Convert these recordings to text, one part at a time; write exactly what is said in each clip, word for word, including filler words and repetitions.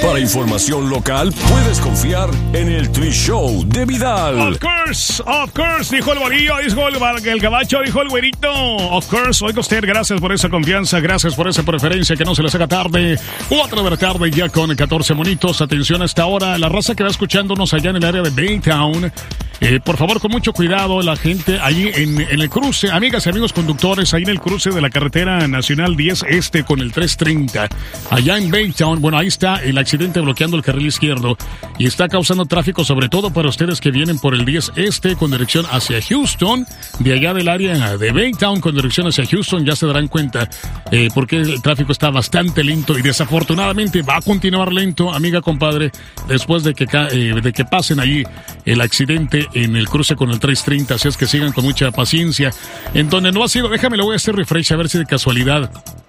Para información local, puedes confiar en el Twitch Show de Vidal. Of course, of course, dijo el bolillo, dijo el, el gabacho, dijo el güerito. Of course, oiga usted, gracias por esa confianza, gracias por esa preferencia, que no se les haga tarde. Cuatro de la tarde ya con catorce monitos. Atención a esta hora, la raza que va escuchándonos allá en el área de Baytown. Eh, por favor, con mucho cuidado, la gente allí en, en el cruce, amigas y amigos conductores, ahí en el cruce de la carretera nacional diez Este con el trescientos treinta, allá en Baytown. Bueno, ahí está el accidente bloqueando el carril izquierdo y está causando tráfico, sobre todo para ustedes que vienen por el diez Este con dirección hacia Houston, de allá del área de Baytown con dirección hacia Houston. Ya se darán cuenta eh, porque el tráfico está bastante lento y desafortunadamente va a continuar lento, amiga, compadre, después de que, eh, de que pasen allí el accidente en el cruce con el trescientos treinta, así es que sigan con mucha paciencia. En donde no ha sido, déjame, le voy a hacer refresh a ver si de casualidad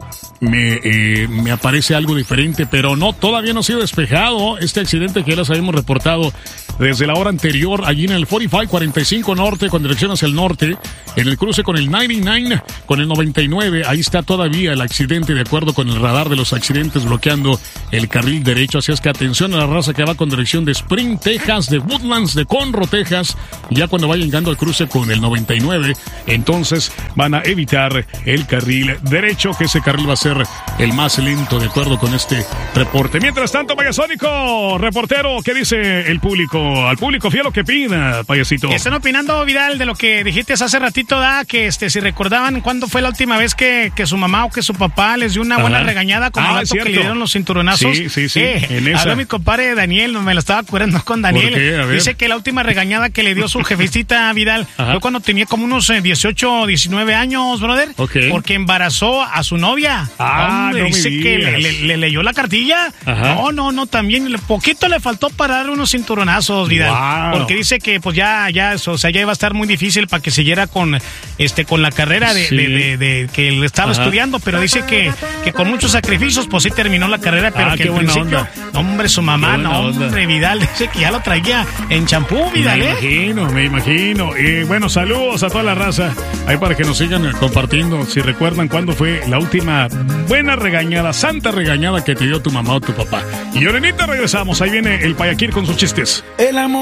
me, eh, me aparece algo diferente, pero no, todavía no ha sido despejado este accidente que ya les habíamos reportado desde la hora anterior, allí en el cuarenta y cinco cuarenta y cinco norte, con dirección hacia el norte, en el cruce con el noventa y nueve, con el noventa y nueve, ahí está todavía el accidente, de acuerdo con el radar de los accidentes, bloqueando el carril derecho. Así es que atención a la raza que va con dirección de Spring, Texas, de Woodlands, de Conroe, Texas, ya cuando vayan llegando al cruce con el noventa y nueve, entonces van a evitar el carril derecho, que ese carril va a ser el más lento, de acuerdo con este reporte. Mientras tanto, Payasónico, reportero, ¿qué dice el público? Al público fiel lo que pida, payasito. Están opinando, Vidal, de lo que dijiste hace ratito, da, que este, si recordaban cuándo fue la última vez que, que su mamá o que su papá les dio una Ajá. buena regañada como ah, al vato que le dieron los cinturonazos. Sí, sí, sí. Eh, en esa. Habló mi compadre Daniel, me la estaba curando con Daniel. Dice que la última regañada que le dio su jefecita Vidal Ajá. fue cuando tenía como unos eh, dieciocho, diecinueve años, brother. Okay. Porque embarazó a su novia. Ah, Hombre, no dice me que le, le, le leyó la cartilla. Ajá. No, no, no, también le, poquito le faltó para darle unos cinturonazos, Vidal. Wow. Porque dice que pues ya, ya, o sea, ya iba a estar muy difícil para que siguiera con este con la carrera de, sí. de, de, de que él estaba Ajá. estudiando, pero dice que, que con muchos sacrificios pues sí terminó la carrera, pero ah, que al principio, onda. hombre, su mamá, no, hombre, onda. Vidal, dice que ya lo traía en champú, Vidal, me ¿eh? imagino, me imagino. Eh, bueno, saludos a toda la raza, ahí para que nos sigan compartiendo, si recuerdan cuándo fue la última buena regañada, santa regañada que te dio tu mamá o tu papá. Y ahorita regresamos, ahí viene el Payaquir con sus chistes. El amor